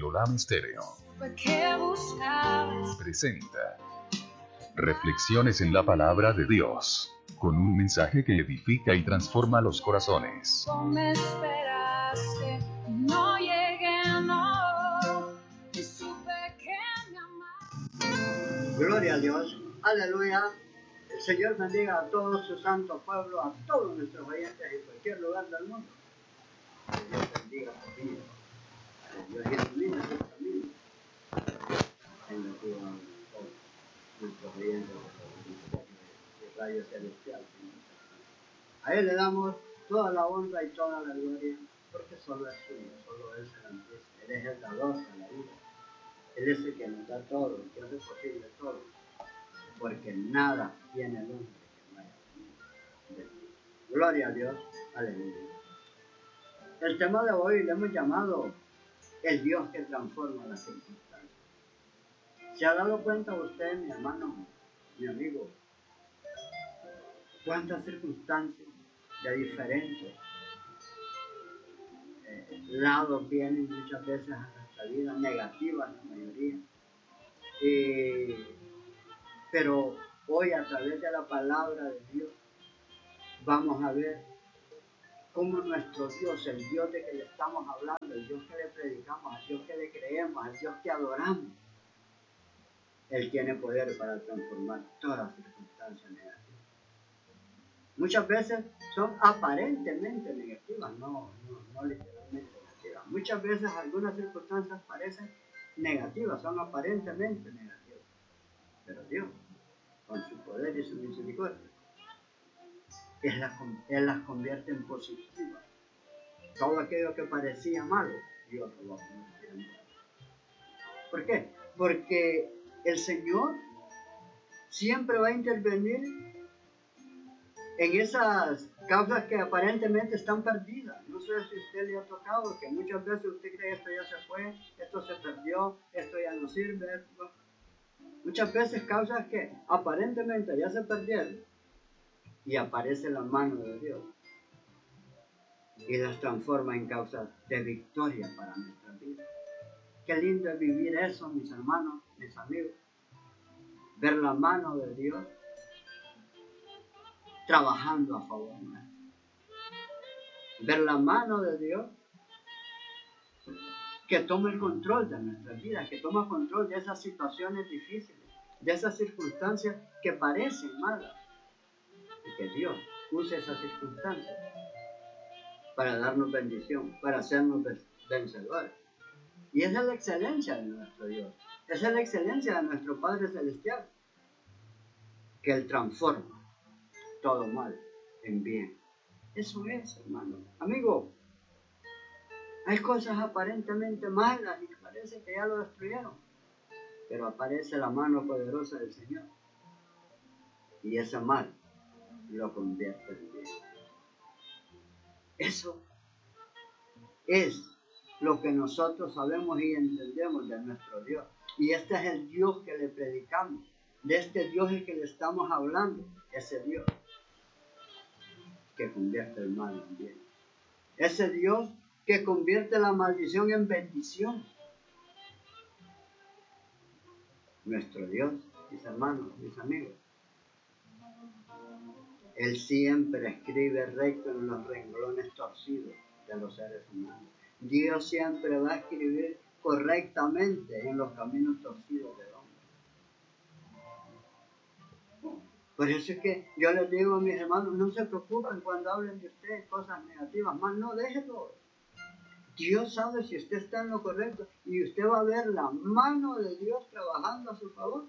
Olam Estéreo presenta Reflexiones en la Palabra de Dios, con un mensaje que edifica y transforma los corazones. Me esperaste, no llegué, no, y supe que me amabas. Gloria a Dios, aleluya. El Señor bendiga a todo su santo pueblo, a todos nuestros oyentes en cualquier lugar del mundo. Que Dios bendiga su vida, que Dios ilumine sus caminos. Bendiga a todos nuestros oyentes de Radio Celestial. A Él le damos toda la honra y toda la gloria, porque solo es suyo, solo Él se garantiza. Él es el dador de la vida. Él es el que nos da todo, el que hace posible todo. Porque nada tiene el hombre que no haya tenido. Gloria a Dios, aleluya. El tema de hoy le hemos llamado el Dios que transforma las circunstancias. ¿Se ha dado cuenta usted, mi hermano, mi amigo, cuántas circunstancias de diferentes lados vienen muchas veces a nuestra vida, negativas la mayoría? Pero hoy, a través de la palabra de Dios, vamos a ver cómo nuestro Dios, el Dios de que le estamos hablando, el Dios que le predicamos, el Dios que le creemos, el Dios que adoramos, Él tiene poder para transformar todas circunstancias negativas. Muchas veces son aparentemente negativas, no literalmente negativas. Muchas veces algunas circunstancias parecen negativas, son aparentemente negativas. Pero Dios, con su poder y su misericordia, Él las convierte en positivas. Todo aquello que parecía malo, Dios lo va a convertir en bueno. ¿Por qué? Porque el Señor siempre va a intervenir en esas causas que aparentemente están perdidas. No sé si a usted le ha tocado, que muchas veces usted cree esto ya se fue, esto se perdió, esto ya no sirve. Muchas veces causas que aparentemente ya se perdieron y aparece la mano de Dios y las transforma en causas de victoria para nuestra vida. Qué lindo es vivir eso, mis hermanos, mis amigos. Ver la mano de Dios trabajando a favor nuestro. Ver la mano de Dios que toma el control de nuestra vida, que toma control de esas situaciones difíciles, de esas circunstancias que parecen malas. Y que Dios use esas circunstancias para darnos bendición, para hacernos vencedores. Y esa es la excelencia de nuestro Dios. Esa es la excelencia de nuestro Padre Celestial. Que Él transforma todo mal en bien. Eso es, hermano. Amigo, hay cosas aparentemente malas y parece que ya lo destruyeron. Pero aparece la mano poderosa del Señor. Y ese mal lo convierte en bien. Eso es lo que nosotros sabemos y entendemos de nuestro Dios. Y este es el Dios que le predicamos. De este Dios el que le estamos hablando. Ese Dios que convierte el mal en bien. Ese Dios que convierte la maldición en bendición. Nuestro Dios, mis hermanos, mis amigos, Él siempre escribe recto en los renglones torcidos de los seres humanos. Dios siempre va a escribir correctamente en los caminos torcidos del hombre. Por eso es que yo les digo a mis hermanos, no se preocupen cuando hablen de ustedes cosas negativas, más no, déjenlo. Dios sabe si usted está en lo correcto y usted va a ver la mano de Dios trabajando a su favor.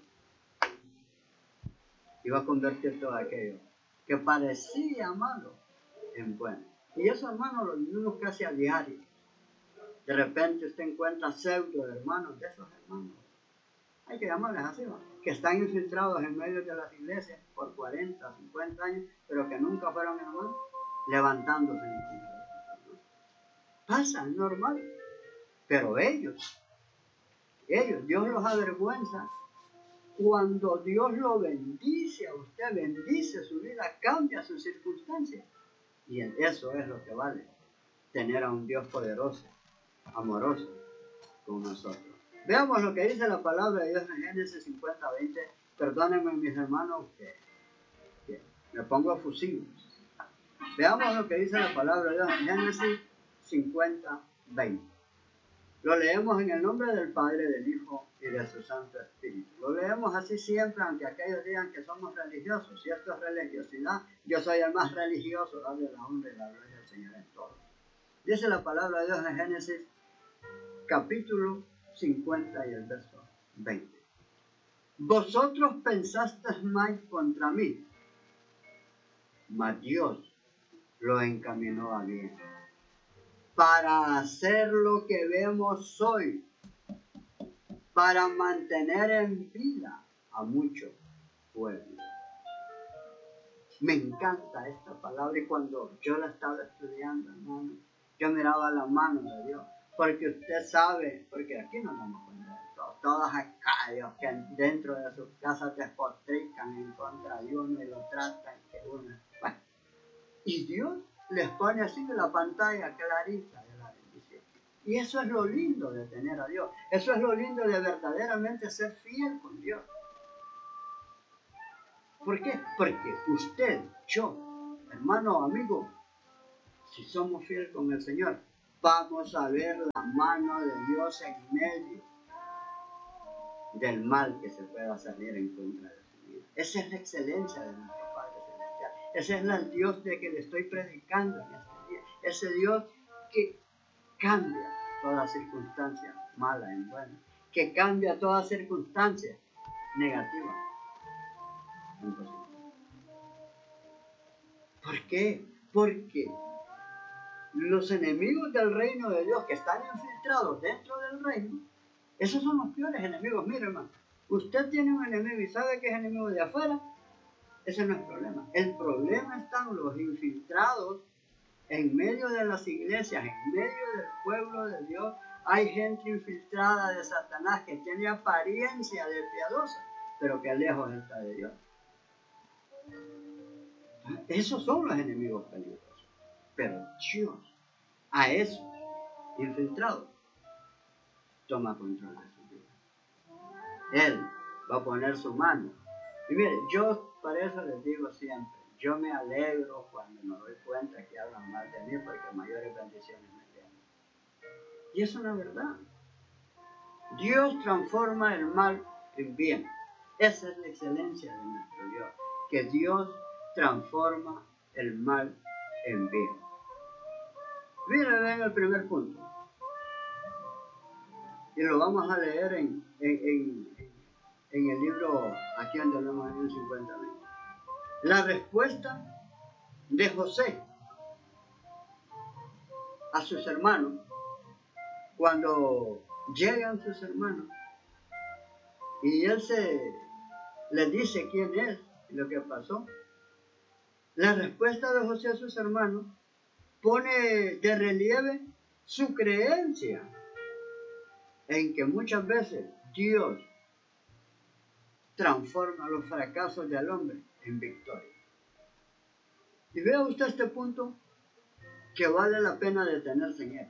Y va a convertir todo aquello que parecía malo en bueno. Y eso, hermanos, lo vivimos casi a diario. De repente usted encuentra pseudo hermanos, de esos hermanos, hay que llamarles así, ¿no?, que están infiltrados en medio de las iglesias por 40, 50 años, pero que nunca fueron hermanos, levantándose en contra de los hermanos. Pasa, es normal. Pero ellos, Dios los avergüenza. Cuando Dios lo bendice a usted, bendice su vida, cambia sus circunstancias. Y eso es lo que vale, tener a un Dios poderoso, amoroso, con nosotros. Veamos lo que dice la palabra de Dios en Génesis 50:20. Perdónenme, mis hermanos, que me pongo fusivo. Veamos lo que dice la palabra de Dios en Génesis 50:20. Lo leemos en el nombre del Padre, del Hijo y de su Santo Espíritu. Lo leemos así siempre, aunque aquellos digan que somos religiosos. Si esto es religiosidad, yo soy el más religioso, darle la honra y la gloria al Señor en todo. Dice la palabra de Dios en Génesis capítulo 50 y el verso 20. Vosotros pensasteis mal contra mí, mas Dios lo encaminó a bien, para hacer lo que vemos hoy, para mantener en vida a muchos pueblos. Me encanta esta palabra, y cuando yo la estaba estudiando, hermano, yo miraba la mano de Dios, porque usted sabe, porque aquí nos damos cuenta de todo, todos aquellos que dentro de sus casas despotrican en contra de uno y lo tratan que uno, bueno, y Dios les pone así en la pantalla clarita de la bendición. Y eso es lo lindo de tener a Dios. Eso es lo lindo de verdaderamente ser fiel con Dios. ¿Por qué? Porque usted, yo, hermano, amigo, si somos fieles con el Señor, vamos a ver la mano de Dios en medio del mal que se pueda salir en contra de su vida. Esa es la excelencia de nuestro Padre Celestial. Ese es el Dios de que le estoy predicando en este día. Ese Dios que cambia toda circunstancia mala en buena, que cambia toda circunstancia negativa en positiva. ¿Por qué? Porque los enemigos del reino de Dios que están infiltrados dentro del reino, esos son los peores enemigos. Mire, hermano, usted tiene un enemigo y sabe que es enemigo de afuera, ese no es el problema. El problema están los infiltrados en medio de las iglesias, en medio del pueblo de Dios. Hay gente infiltrada de Satanás que tiene apariencia de piadosa, pero que lejos está de Dios. Esos son los enemigos peligrosos. Pero Dios, a esos infiltrados, toma control de su vida. Él va a poner su mano. Y mire, yo para eso les digo siempre, yo me alegro cuando me doy cuenta que hablan mal de mí, porque mayores bendiciones me tienen. Y eso es una verdad. Dios transforma el mal en bien. Esa es la excelencia de nuestro Dios, que Dios transforma el mal en bien. Miren, ven el primer punto. Y lo vamos a leer en el libro, aquí donde vemos en el 50. La respuesta de José a sus hermanos, cuando llegan sus hermanos, y él les dice quién es y lo que pasó. La respuesta de José a sus hermanos pone de relieve su creencia en que muchas veces Dios transforma los fracasos del hombre en victoria. Y vea usted este punto que vale la pena detenerse en él.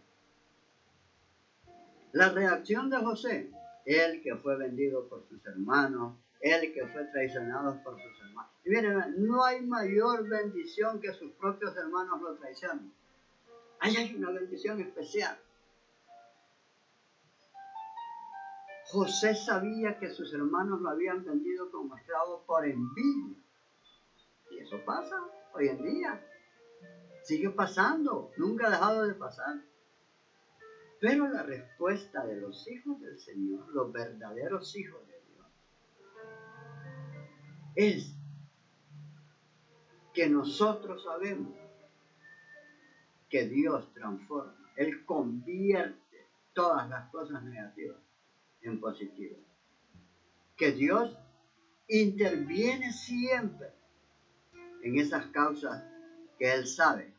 La reacción de José, él que fue vendido por sus hermanos, él que fue traicionado por sus hermanos. Y miren, no hay mayor bendición que sus propios hermanos lo traicionen. Ahí hay una bendición especial. José sabía que sus hermanos lo habían vendido como esclavo por envidia. Y eso pasa hoy en día. Sigue pasando, nunca ha dejado de pasar. Pero la respuesta de los hijos del Señor, los verdaderos hijos de Dios, es que nosotros sabemos que Dios transforma, Él convierte todas las cosas negativas en positivas. Que Dios interviene siempre en esas causas que Él sabe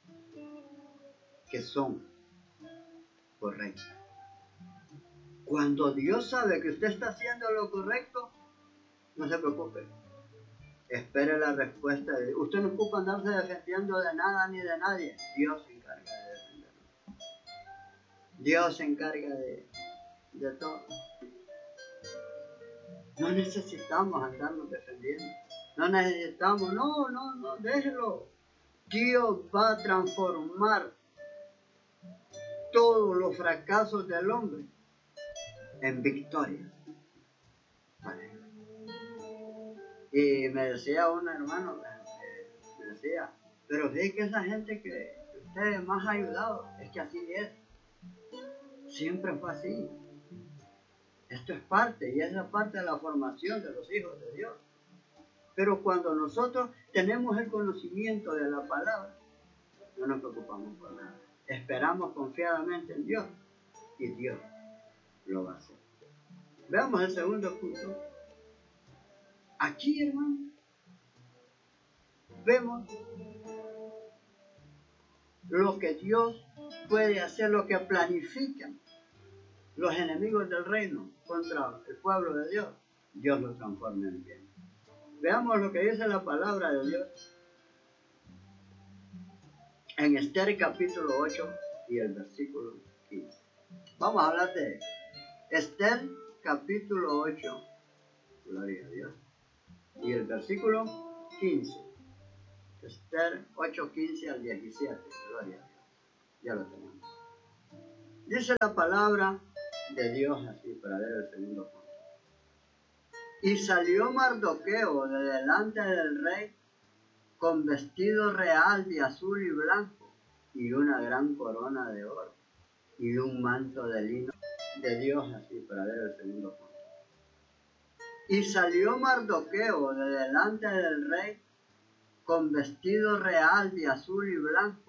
que son correctas. Cuando Dios sabe que usted está haciendo lo correcto, no se preocupe. Espere la respuesta de Dios. Usted no ocupa andarse defendiendo de nada ni de nadie. Dios se encarga de defenderlo. Dios se encarga de de todo. No necesitamos andarnos defendiendo. No necesitamos, no, déjelo. Dios va a transformar todos los fracasos del hombre en victoria. Vale. Y me decía un hermano, me decía, pero ve que esa gente que ustedes más han ayudado, es que así es. Siempre fue así. Esto es parte, y es la parte de la formación de los hijos de Dios. Pero cuando nosotros tenemos el conocimiento de la palabra, no nos preocupamos por nada. Esperamos confiadamente en Dios, y Dios lo va a hacer. Veamos el segundo punto. Aquí, hermano, vemos lo que Dios puede hacer, lo que planifican los enemigos del reino contra el pueblo de Dios. Dios lo transforma en bien. Veamos lo que dice la palabra de Dios en Esther capítulo 8 y el versículo 15. Vamos a hablar de Esther capítulo 8, gloria a Dios, y el versículo 15. Esther 8, 15 al 17, gloria a Dios. Ya lo tenemos. Dice la palabra de Dios así, para ver el segundo punto. Y salió Mardoqueo de delante del rey con vestido real de azul y blanco y una gran corona de oro y un manto de lino de Dios así, para ver el segundo punto. Y salió Mardoqueo de delante del rey con vestido real de azul y blanco